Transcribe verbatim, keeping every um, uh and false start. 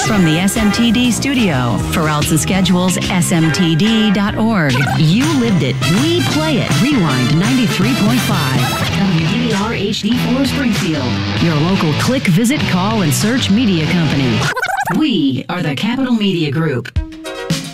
From the S M T D studio, for outs and schedules, S M T D dot org. You lived it. We play it. Rewind ninety-three point five. W D R H D four Springfield. Your local click, visit, call, and search media company. We are the Capital Media Group.